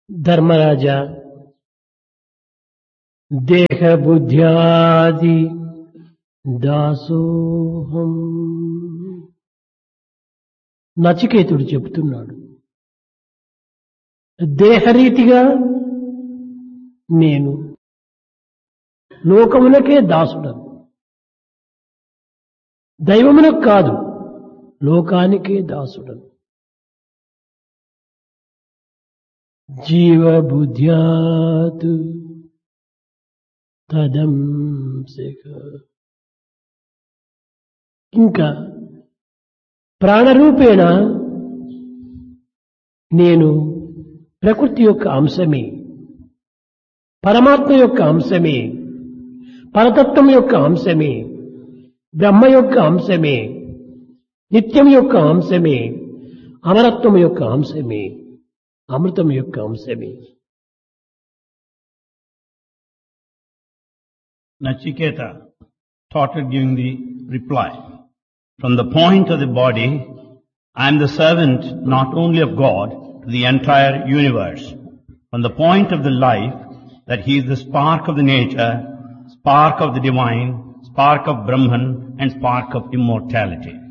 ధర్మరాజా, దేహ బుద్ధ్యాది దాసోహం. నచికేతుడు చెబుతున్నాడు, దేహరీతిగా నేను లోకమునకే దాసుడను, దైవమునకు కాదు లోకానికే దాసుడను. జీవబుద్ధ్యాత్ తదంశక. ఇంకా ప్రాణరూపేణ నేను ప్రకృతి యొక్క అంశమే, పరమాత్మ యొక్క అంశమే, పరతత్వం యొక్క అంశమే, బ్రహ్మ యొక్క అంశమే, నిత్యం యొక్క అంశమే, అమరత్వం యొక్క అంశమే, అమృతం యొక్క అంశమే. Nachiketa started giving the reply. From the point of the body, I am the servant not only of God to the entire universe. From the point of the life, that he is the spark of the nature, spark of the divine, spark of Brahman and spark of immortality.